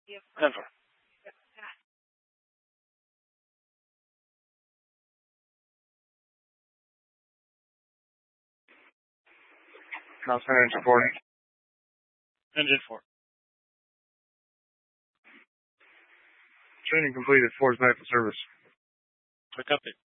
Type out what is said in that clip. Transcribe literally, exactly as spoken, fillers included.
Denver. Now center engine four. Engine four. Training completed. Four is back to service. I copy.